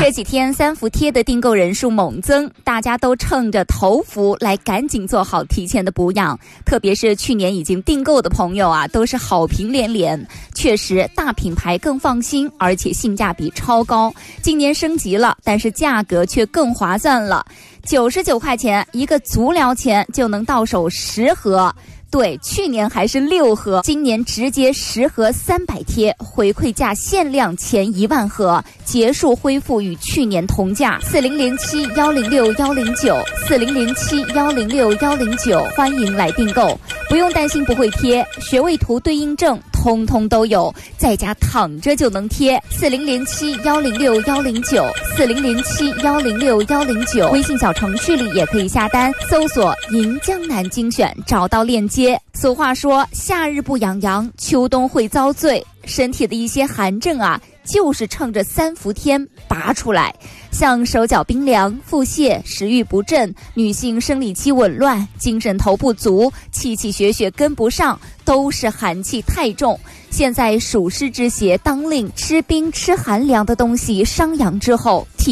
这几天三伏贴的订购人数猛增，大家都趁着头伏来赶紧做好提前的补养，特别是去年已经订购的朋友啊，都是好评连连。确实大品牌更放心，而且性价比超高。今年升级了，但是价格却更划算了，99块钱一个足疗钱就能到手10盒。对，去年还是6盒，今年直接10盒300贴，回馈价限量前1万盒，结束恢复与去年同价。4007-106-109，4007-106-109，欢迎来订购，不用担心不会贴，穴位图对应证通通都有，在家躺着就能贴。4007-106-109，4007-106-109，微信小程序里也可以下单，搜索银江南精选，找到链接。俗话说，夏日不养羊，秋冬会遭罪。身体的一些寒症啊，就是趁着三伏天拔出来，像手脚冰凉、腹泻、食欲不振、女性生理期紊乱、精神头不足、气气血血跟不上，都是寒气太重。现在暑湿之邪当令，吃冰吃寒凉的东西伤阳之后，